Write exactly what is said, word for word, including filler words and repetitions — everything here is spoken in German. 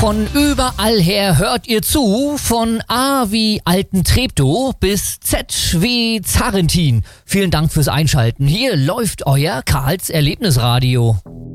Von überall her hört ihr zu, von A wie Alten Treptow bis Z wie Zarentin. Vielen Dank fürs Einschalten. Hier läuft euer Karls Erlebnisradio.